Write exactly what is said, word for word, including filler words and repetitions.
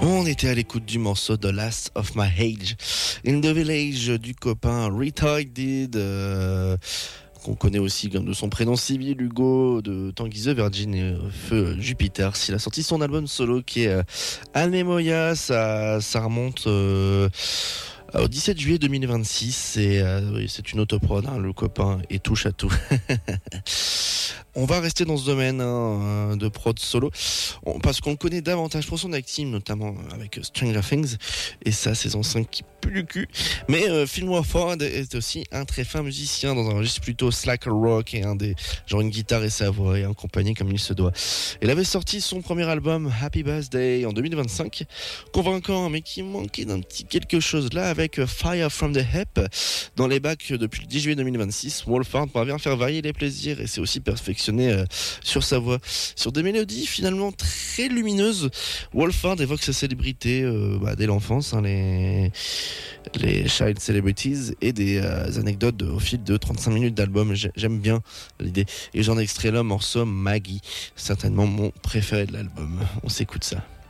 On était à l'écoute du morceau The Last of My Age in the Village du copain Retarded, euh, qu'on connaît aussi comme de son prénom civil Hugo, de Tanguy the Virgin et euh, Feu Jupiter. Il a sorti son album solo qui est euh, Anemoya, ça, ça remonte euh, au dix-sept juillet deux mille vingt-six et euh, oui, c'est une autoprod, hein, le copain et touche à tout. On va rester dans ce domaine hein, de prod solo on, parce qu'on le connaît davantage pour son acting, notamment avec Stranger Things et sa saison cinq qui pue du cul. Mais euh, Phil Warford est aussi un très fin musicien dans un registre plutôt slack rock et un des genre une guitare et sa voix et accompagné comme il se doit. Il avait sorti son premier album Happy Birthday en deux mille vingt-cinq, convaincant mais qui manquait d'un petit quelque chose là avec Fire from the Hip dans les bacs depuis le dix juillet deux mille vingt-six. Wolfhard parvient à faire varier les plaisirs et c'est aussi perfectionné Euh, sur sa voix, sur des mélodies finalement très lumineuses. Wolfhard évoque sa célébrité euh, bah, dès l'enfance, hein, les, les child celebrities et des euh, anecdotes de, au fil de trente-cinq minutes d'album. J'aime bien l'idée et j'en ai extrait le morceau Maggie, certainement mon préféré de l'album. On s'écoute ça.